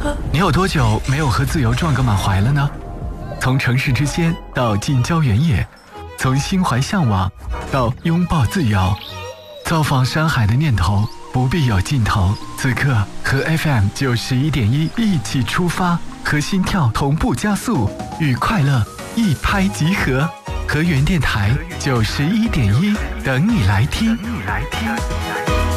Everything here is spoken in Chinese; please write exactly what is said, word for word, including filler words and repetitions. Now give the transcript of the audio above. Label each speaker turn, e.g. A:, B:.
A: 你有多久没有和自由撞个满怀了呢？从城市之间到近郊原野，从心怀向往到拥抱自由，造访山海的念头不必有尽头。此刻和 F M 九十一点一一起出发，和心跳同步加速，与快乐一拍即合。和原电台九十一点一等你来听。